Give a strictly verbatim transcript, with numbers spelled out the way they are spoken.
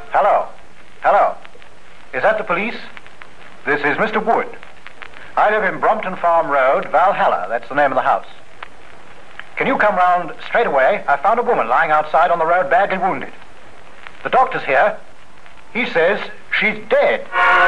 Hello. Hello. Is that the police? This is Mister Wood. I live in Brompton Farm Road, Valhalla. That's the name of the house. Can you come round straight away? I found a woman lying outside on the road badly wounded. The doctor's here. He says she's dead.